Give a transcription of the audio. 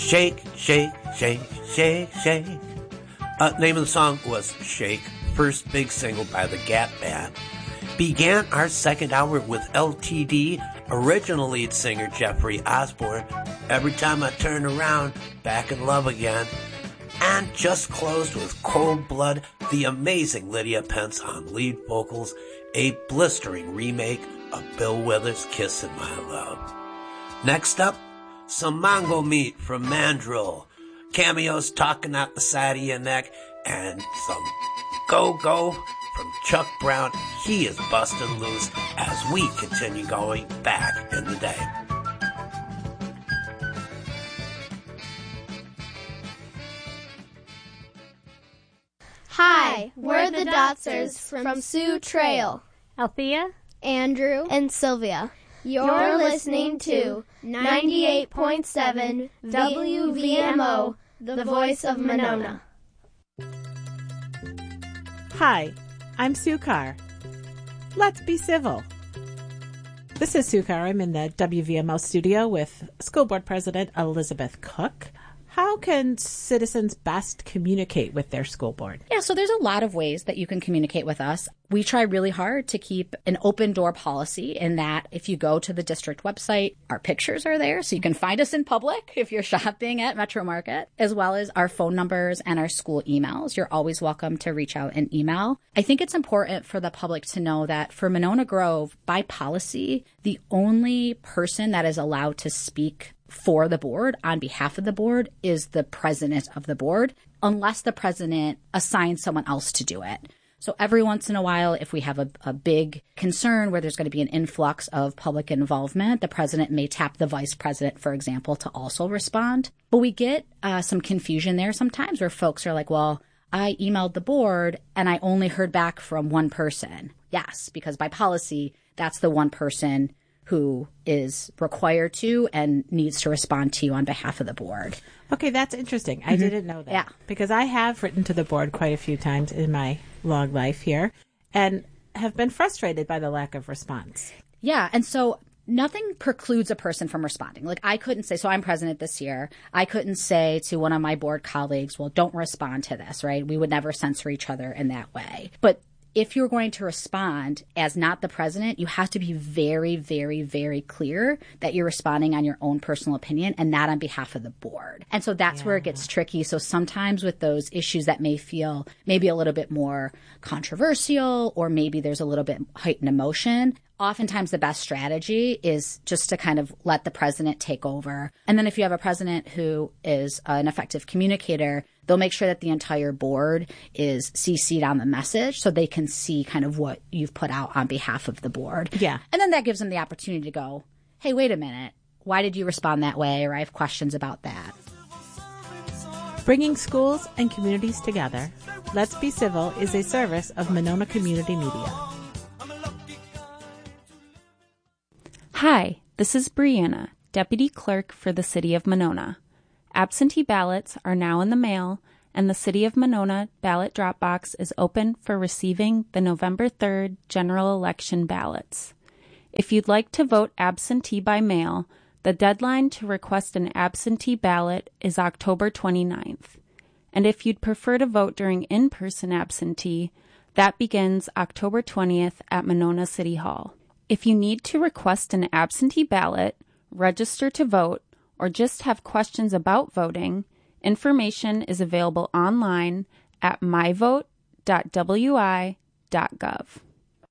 Shake, shake, shake, shake, shake. Name of the song was Shake, first big single by the Gap Band. Began our second hour with LTD, original lead singer Jeffrey Osborne, Every Time I Turn Around, Back in Love Again, and just closed with Cold Blood, the amazing Lydia Pence on lead vocals, a blistering remake of Bill Withers' Kissin' My Love. Next up, some mango meat from Mandrill, cameos talking out the side of your neck, and some go-go from Chuck Brown. He is busting loose as we continue going back in the day. Hi, we're the Dotsers from Sioux Trail. Althea, Andrew, and Sylvia. You're listening to 98.7 WVMO, the voice of Monona. Hi, I'm Sue Carr. Let's be civil. This is Sue Carr. I'm in the WVMO studio with School Board President Elizabeth Cook. How can citizens best communicate with their school board? Yeah, so there's a lot of ways that you can communicate with us. We try really hard to keep an open door policy in that if you go to the district website, our pictures are there so you can find us in public if you're shopping at Metro Market, as well as our phone numbers and our school emails. You're always welcome to reach out and email. I think it's important for the public to know that for Monona Grove, by policy, the only person that is allowed to speak for the board, on behalf of the board, is the president of the board, unless the president assigns someone else to do it. So every once in a while, if we have a big concern where there's going to be an influx of public involvement, the president may tap the vice president, for example, to also respond. But we get some confusion there sometimes where folks are like, well, I emailed the board and I only heard back from one person. Yes, because by policy, that's the one person who is required to and needs to respond to you on behalf of the board. Okay, that's interesting. I didn't know that. Yeah. Because I have written to the board quite a few times in my long life here and have been frustrated by the lack of response. Yeah, and so nothing precludes a person from responding. Like I couldn't say, so I'm president this year, I couldn't say to one of my board colleagues, well, don't respond to this, right? We would never censor each other in that way. But if you're going to respond as not the president, you have to be very, very, very clear that you're responding on your own personal opinion and not on behalf of the board. And so that's where it gets tricky. So sometimes with those issues that may feel maybe a little bit more controversial or maybe there's a little bit heightened emotion, oftentimes the best strategy is just to kind of let the president take over. And then if you have a president who is an effective communicator, they'll make sure that the entire board is CC'd on the message so they can see kind of what you've put out on behalf of the board. Yeah. And then that gives them the opportunity to go, hey, wait a minute. Why did you respond that way? Or I have questions about that. Bringing schools and communities together, Let's Be Civil is a service of Monona Community Media. Hi, this is Brianna, Deputy Clerk for the City of Monona. Absentee ballots are now in the mail, and the City of Monona ballot drop box is open for receiving the November 3rd general election ballots. If you'd like to vote absentee by mail, the deadline to request an absentee ballot is October 29th. And if you'd prefer to vote during in-person absentee, that begins October 20th at Monona City Hall. If you need to request an absentee ballot, register to vote, or just have questions about voting, information is available online at myvote.wi.gov.